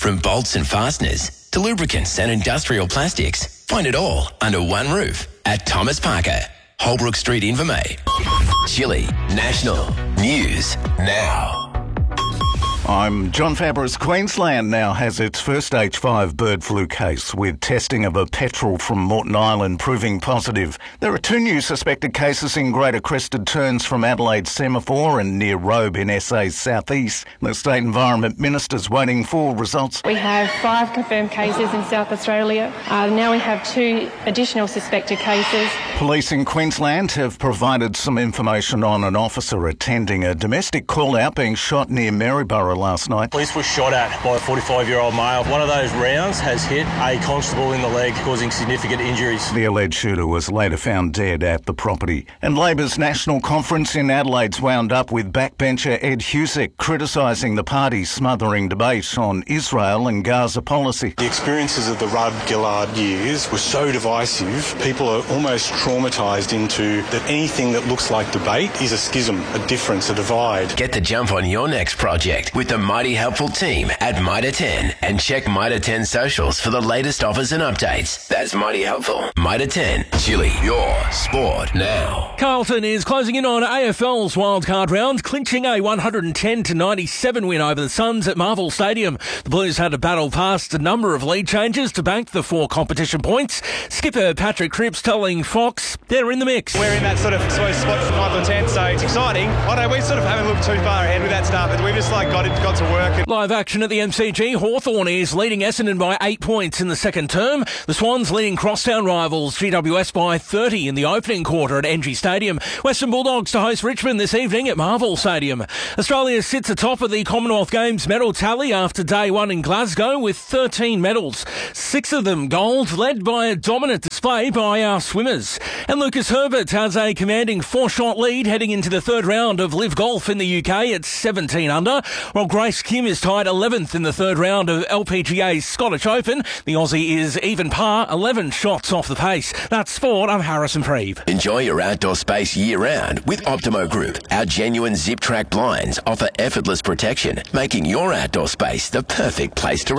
From bolts and fasteners to lubricants and industrial plastics, find it all under one roof at Thomas Parker, Holbrook Street, Invermay. Chile National News Now. I'm John Fabris. Queensland now has its first H5 bird flu case, with testing of a petrel from Moreton Island proving positive. There are 2 new suspected cases in Greater Crested Turns from Adelaide Semaphore and near Robe in SA's southeast. The State Environment Minister's waiting for results. We have 5 confirmed cases in South Australia. Now we have 2 additional suspected cases. Police in Queensland have provided some information on an officer attending a domestic call-out being shot near Maryborough last night. Police were shot at by a 45-year-old male. One of those rounds has hit a constable in the leg, causing significant injuries. The alleged shooter was later found dead at the property. And Labor's National Conference in Adelaide's wound up with backbencher Ed Husick criticising the party's smothering debate on Israel and Gaza policy. The experiences of the Rudd-Gillard years were so divisive, people are almost traumatised into that anything that looks like debate is a schism, a difference, a divide. Get the jump on your next project with the mighty helpful team at Mitre 10 and check Mitre 10 socials for the latest offers and updates. That's mighty helpful. Mitre 10, Chile, your sport now. Carlton is closing in on AFL's wildcard round, clinching a 110-97 win over the Suns at Marvel Stadium. The Blues had to battle past a number of lead changes to bank the 4 competition points. Skipper Patrick Cripps telling Fox they're in the mix. We're in that sort of spot for 9th or 10th, so it's exciting. I know we sort of haven't looked too far ahead with that stuff, but we've just got to work. Live action at the MCG. Hawthorn is leading Essendon by 8 points in the second term. The Swans leading crosstown rivals GWS by 30 in the opening quarter at NG Stadium. Western Bulldogs to host Richmond this evening at Marvel Stadium. Australia sits atop of the Commonwealth Games medal tally after day 1 in Glasgow with 13 medals, 6 of them gold, led by a dominant display by our swimmers. And Lucas Herbert has a commanding 4-shot lead heading into the third round of Live Golf in the UK at 17 under, while Grace Kim is tied 11th in the third round of LPGA's Scottish Open. The Aussie is even par, 11 shots off the pace. That's sport. I'm Harrison Preeve. Enjoy your outdoor space year-round with Optimo Group. Our genuine zip-track blinds offer effortless protection, making your outdoor space the perfect place to